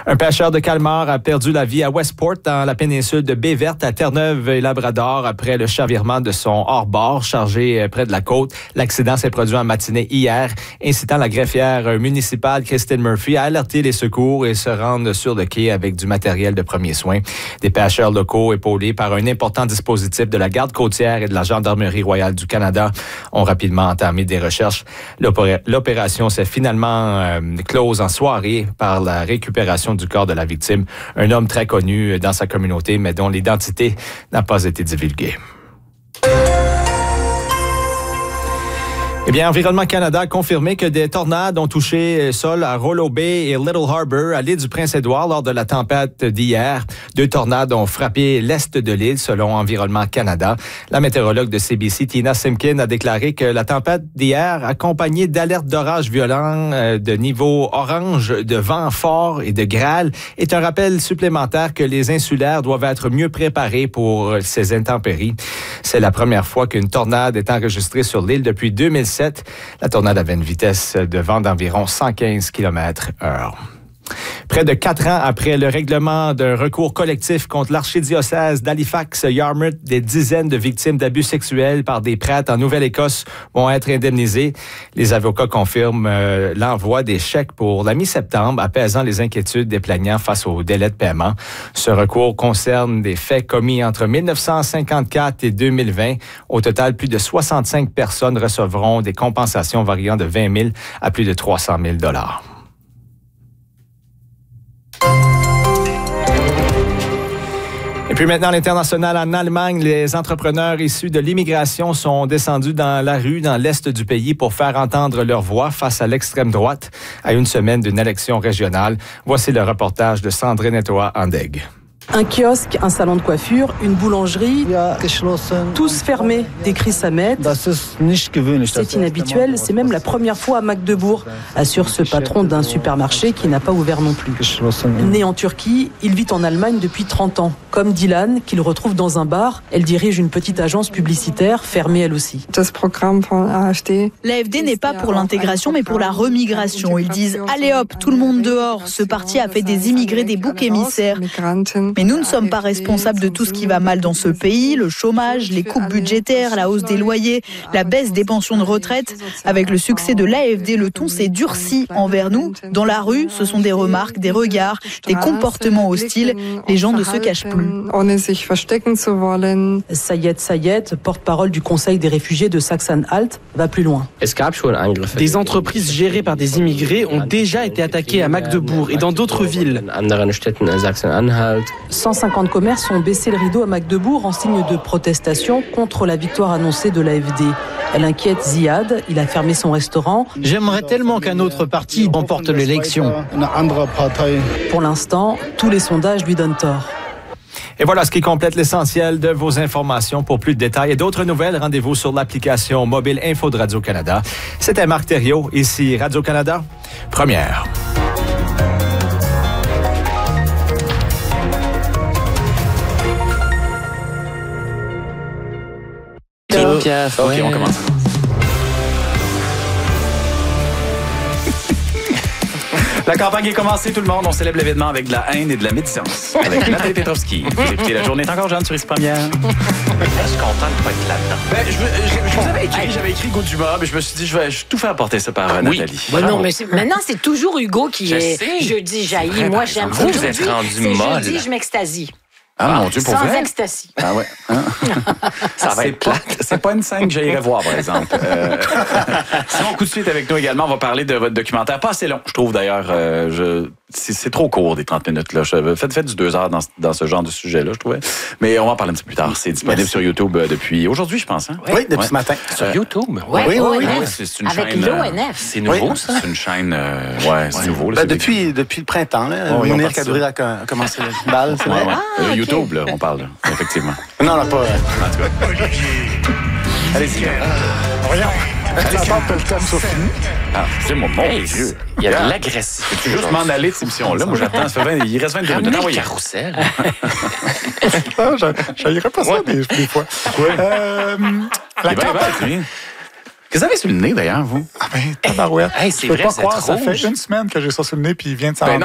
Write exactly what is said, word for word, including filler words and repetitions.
Un pêcheur de calmar a perdu la vie à Westport, dans la péninsule de Baie-Verte, à Terre-Neuve et Labrador, après le chavirement de son hors-bord chargé près de la côte. L'accident s'est produit en matinée hier, incitant la greffière municipale Christine Murphy à alerter les secours et se rendre sur le quai avec du matériel de premiers soins. Des pêcheurs locaux, épaulés par un important dispositif de la garde côtière et de la Gendarmerie royale du Canada, ont rapidement entamé des recherches. L'opé- l'opération s'est finalement euh, close en soirée par la récupération du corps de la victime, un homme très connu dans sa communauté, mais dont l'identité n'a pas été divulguée. Eh bien, Environnement Canada a confirmé que des tornades ont touché sol à Rollo Bay et Little Harbour, à l'île du Prince-Édouard, lors de la tempête d'hier. Deux tornades ont frappé l'est de l'île, selon Environnement Canada. La météorologue de C B C, Tina Simkin, a déclaré que la tempête d'hier, accompagnée d'alertes d'orages violents de niveau orange, de vent fort et de grêle, est un rappel supplémentaire que les insulaires doivent être mieux préparés pour ces intempéries. C'est la première fois qu'une tornade est enregistrée sur l'île depuis deux mille sept. La tornade avait une vitesse de vent d'environ cent quinze kilomètres heure. Près de quatre ans après le règlement d'un recours collectif contre l'archidiocèse d'Halifax-Yarmouth, des dizaines de victimes d'abus sexuels par des prêtres en Nouvelle-Écosse vont être indemnisées. Les avocats confirment euh, l'envoi des chèques pour la mi-septembre, apaisant les inquiétudes des plaignants face au délai de paiement. Ce recours concerne des faits commis entre mille neuf cent cinquante-quatre et deux mille vingt. Au total, plus de soixante-cinq personnes recevront des compensations variant de vingt mille à plus de trois cent mille dollars. Et puis maintenant, à l'international, en Allemagne, les entrepreneurs issus de l'immigration sont descendus dans la rue dans l'est du pays pour faire entendre leur voix face à l'extrême droite à une semaine d'une élection régionale. Voici le reportage de Sandrine Etoa-Andeg. Un kiosque, un salon de coiffure, une boulangerie, tous fermés, décrit Samet. C'est inhabituel, c'est même la première fois à Magdebourg, assure ce patron d'un supermarché qui n'a pas ouvert non plus. Né en Turquie, il vit en Allemagne depuis trente ans. Comme Dylan, qu'il retrouve dans un bar, elle dirige une petite agence publicitaire, fermée elle aussi. L'A F D n'est pas pour l'intégration, mais pour la remigration. Ils disent « Allez hop, tout le monde dehors ». Ce parti a fait des immigrés des boucs émissaires. Mais nous ne sommes pas responsables de tout ce qui va mal dans ce pays, le chômage, les coupes budgétaires, la hausse des loyers, la baisse des pensions de retraite. Avec le succès de l'A F D, le ton s'est durci envers nous. Dans la rue, ce sont des remarques, des regards, des comportements hostiles. Les gens ne se cachent plus. Sayed Sayed, porte-parole du Conseil des réfugiés de Sachsen-Anhalt, va plus loin. Des entreprises gérées par des immigrés ont déjà été attaquées à Magdebourg et dans d'autres villes. cent cinquante commerces ont baissé le rideau à Magdebourg en signe de protestation contre la victoire annoncée de l'A F D. Elle inquiète Ziad, il a fermé son restaurant. J'aimerais tellement qu'un autre parti remporte l'élection. Pour l'instant, tous les sondages lui donnent tort. Et voilà ce qui complète l'essentiel de vos informations. Pour plus de détails et d'autres nouvelles, rendez-vous sur l'application mobile Info de Radio-Canada. C'était Marc Thériault, ici Radio-Canada, première. Piaf, OK, ouais. on commence. La campagne est commencée, tout le monde. On célèbre l'événement avec de la haine et de la médisance. Avec Nathalie Petrovski. Vous écoutez La Journée est encore jeune sur Ici Première. Je suis content de ne pas être là-dedans. Ben, je, je, je vous avais écrit, j'avais écrit Goût d'humour, mais je me suis dit, je vais, je vais tout faire apporter ça par euh, Oui. Nathalie. Ben non, mais c'est, maintenant, c'est toujours Hugo qui Je est sais. jeudi jailli. vrai, Moi, par j'aime exemple. ça. Vous, vous êtes Aujourd'hui, rendu c'est molle. jeudi, je m'extasie. Ah, mon Dieu, pour Sans vrai? extasie. Ah ouais. Hein? Ça va c'est être pas, plate. c'est pas une scène que j'aimerais voir, par exemple. Euh, sinon, coup de suite avec nous également, on va parler de votre documentaire. Pas assez long, je trouve d'ailleurs. Euh, je, c'est, c'est trop court, des trente minutes. Là. Je, faites, faites du deux heures dans, dans ce genre de sujet-là, je trouvais. Mais on va en parler un petit peu plus tard. C'est disponible Merci. Sur YouTube euh, depuis aujourd'hui, je pense. Hein? Oui, oui depuis ouais. ce matin. Sur euh, YouTube? Ouais, oui, oui, oui. O N F. oui c'est, c'est une Avec chaîne, l'O N F. C'est nouveau, oui, ça? C'est une chaîne... Euh, ouais, c'est ouais. nouveau. Là, ben, depuis, des... depuis le printemps, là. Oh, Mounir Kadri a, a commencé le bal. Ouais, ouais. Ah, euh, okay. YouTube, là, on parle, là, effectivement. Non, non, pas... En tout cas. Allez-y. Voyons. Attends, que le thème soit fini. Ah, c'est mon mon Hey, Dieu. il y a de l'agressivité. Peux-tu juste m'en aller de cette émission-là? Moi, j'attends. Ça fait vingt, il reste vingt-deux minutes. Ramenez Ah, le oui. carrousel. Non, j'aillerais pas ça Ouais. des, des fois. Euh, la Il est bien campagne... bête, lui. Qu'est-ce que vous avez sur le nez, d'ailleurs, vous? Ah ben, tabarouette. Hey, c'est Je peux vrai, pas c'est croire, ça rouge. fait une semaine que j'ai ça sur le nez, puis il vient de s'en Ben